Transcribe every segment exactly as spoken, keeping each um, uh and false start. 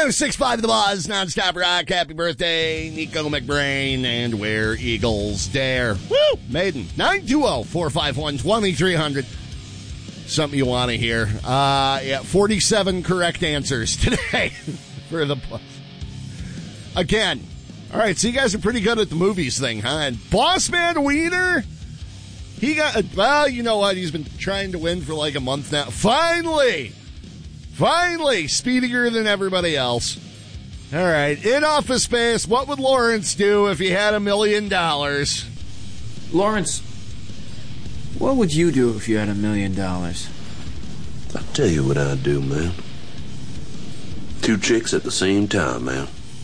oh six five The Buzz, nonstop rock. Happy birthday, Nico McBrain, and Where Eagles Dare. Woo! Maiden, nine two zero, four five one, two three zero zero. Something you want to hear. Uh, yeah, forty-seven correct answers today for the Buzz. Again. All right, so you guys are pretty good at the movies thing, huh? And Boss Man Wiener, he got, well, you know what? He's been trying to win for like a month now. Finally! Finally! Speedier than everybody else. All right, in Office Space, what would Lawrence do if he had a million dollars? Lawrence, what would you do if you had a million dollars? I'll tell you what I'd do, man. Two chicks at the same time, man.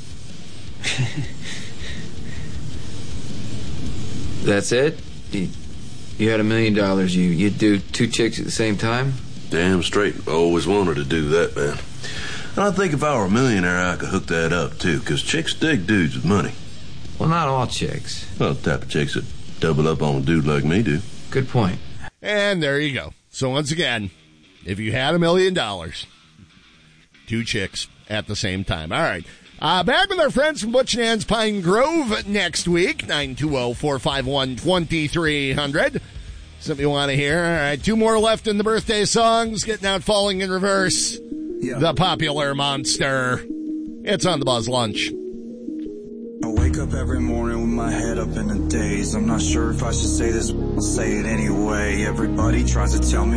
That's it? You, you had a million dollars, you, you'd do two chicks at the same time? Damn straight. I always wanted to do that, man. And I think if I were a millionaire, I could hook that up, too, because chicks dig dudes with money. Well, not all chicks. Well, the type of chicks that double up on a dude like me do. Good point. And there you go. So once again, if you had a million dollars, two chicks at the same time. All right. Uh, back with our friends from Butch and Ann's Pine Grove next week, nine two zero, four five one, two three zero zero. Something you want to hear. All right, two more left in the birthday songs. Getting out Falling in Reverse. Yeah. The Popular Monster. It's on the Buzz Lunch. I wake up every morning with my head up in a daze. I'm not sure if I should say this, but I'll say it anyway. Everybody tries to tell me